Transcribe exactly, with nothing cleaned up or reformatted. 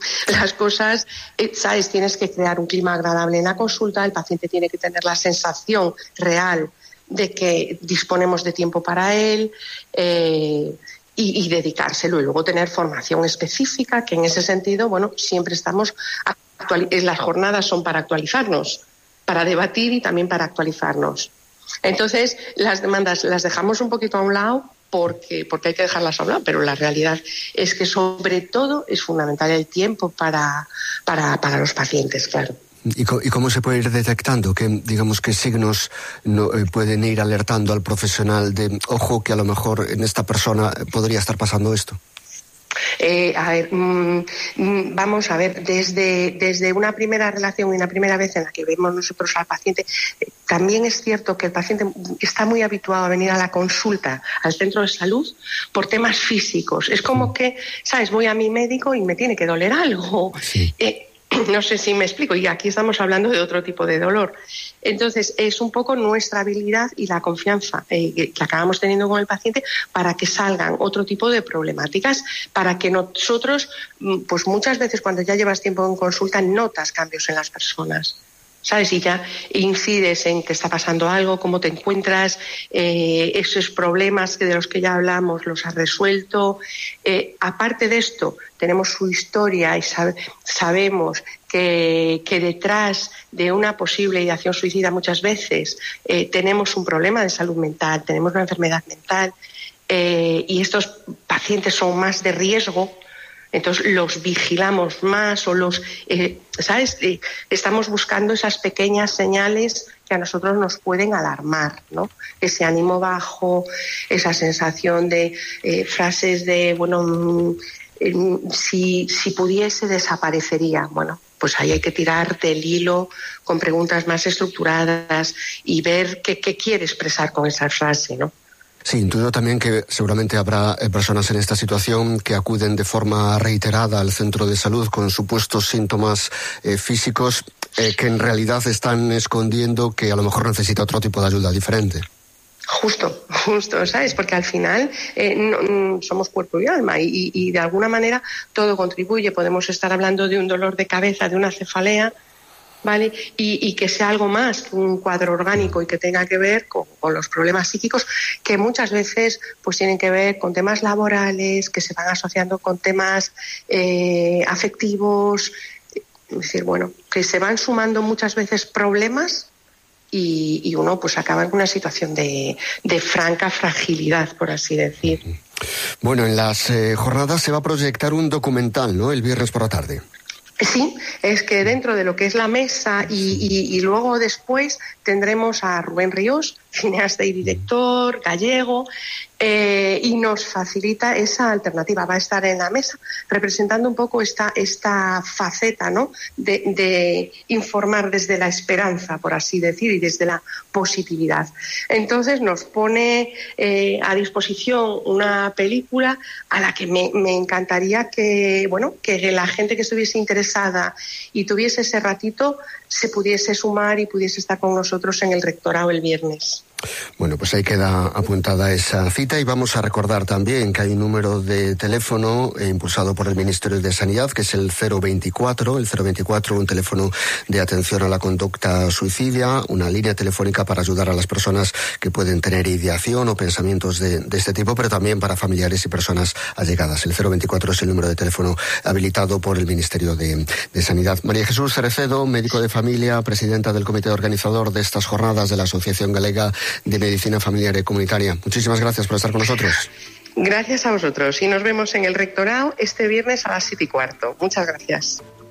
las cosas, ¿sabes? Tienes que crear un clima agradable en la consulta, el paciente tiene que tener la sensación real de que disponemos de tiempo para él eh, y, y dedicárselo, y luego tener formación específica, que en ese sentido, bueno, siempre estamos, actual, las jornadas son para actualizarnos, para debatir y también para actualizarnos. Entonces, las demandas las dejamos un poquito a un lado porque, porque hay que dejarlas a un lado, pero la realidad es que sobre todo es fundamental el tiempo para, para, para los pacientes, claro. ¿Y, co- ¿Y cómo se puede ir detectando? ¿Qué, digamos, qué signos no, eh, pueden ir alertando al profesional de, ojo, que a lo mejor en esta persona podría estar pasando esto? Eh, a ver, mmm, vamos a ver, desde, desde una primera relación y una primera vez en la que vemos nosotros al paciente, eh, también es cierto que el paciente está muy habituado a venir a la consulta, al centro de salud, por temas físicos. Es como que, ¿sabes? Voy a mi médico y me tiene que doler algo. Sí. Eh, No sé si me explico, y aquí estamos hablando de otro tipo de dolor. Entonces, es un poco nuestra habilidad y la confianza eh, que acabamos teniendo con el paciente para que salgan otro tipo de problemáticas, para que nosotros, pues muchas veces cuando ya llevas tiempo en consulta, notas cambios en las personas. ¿Sabes? Y ya incides en que está pasando algo, cómo te encuentras, eh, esos problemas de los que ya hablamos, los has resuelto. Eh, aparte de esto, tenemos su historia y sab- sabemos que, que detrás de una posible ideación suicida muchas veces eh, tenemos un problema de salud mental, tenemos una enfermedad mental eh, y estos pacientes son más de riesgo. Entonces los vigilamos más o los, eh, ¿sabes? Eh, estamos buscando esas pequeñas señales que a nosotros nos pueden alarmar, ¿no? Ese ánimo bajo, esa sensación de eh, frases de, bueno, eh, si, si pudiese desaparecería. Bueno, pues ahí hay que tirar del hilo con preguntas más estructuradas y ver qué, qué quiere expresar con esa frase, ¿no? Sí, intuyo también que seguramente habrá eh, personas en esta situación que acuden de forma reiterada al centro de salud con supuestos síntomas eh, físicos eh, que en realidad están escondiendo que a lo mejor necesita otro tipo de ayuda diferente. Justo, justo, ¿sabes? Porque al final eh, no, no, somos cuerpo y alma y, y de alguna manera todo contribuye. Podemos estar hablando de un dolor de cabeza, de una cefalea, ¿vale? Y, y que sea algo más que un cuadro orgánico y que tenga que ver con, con los problemas psíquicos que muchas veces pues tienen que ver con temas laborales, que se van asociando con temas eh, afectivos, es decir, bueno, que se van sumando muchas veces problemas y, y uno pues acaba en una situación de, de franca fragilidad, por así decir. Bueno, en las eh, jornadas se va a proyectar un documental, ¿no? El viernes por la tarde. Sí, es que dentro de lo que es la mesa y, y, y luego después tendremos a Rubén Ríos, cineasta y director gallego, eh, y nos facilita esa alternativa. Va a estar en la mesa representando un poco esta, esta faceta, ¿no? de, de informar desde la esperanza, por así decir, y desde la positividad. Entonces nos pone eh, a disposición una película a la que me, me encantaría que, bueno, que la gente que estuviese interesada y tuviese ese ratito se pudiese sumar y pudiese estar con nosotros en el rectorado el viernes. Bueno, pues ahí queda apuntada esa cita y vamos a recordar también que hay un número de teléfono eh, impulsado por el Ministerio de Sanidad, que es el cero veinticuatro, el cero veinticuatro, un teléfono de atención a la conducta suicidia, una línea telefónica para ayudar a las personas que pueden tener ideación o pensamientos de, de este tipo, pero también para familiares y personas allegadas. El cero veinticuatro es el número de teléfono habilitado por el Ministerio de, de Sanidad. María Jesús Cerecedo, médico de familia, presidenta del comité organizador de estas jornadas de la Asociación Galega de Medicina Familiar y Comunitaria. Muchísimas gracias por estar con nosotros. Gracias a vosotros y nos vemos en el rectorado este viernes a las siete y cuarto. Muchas gracias.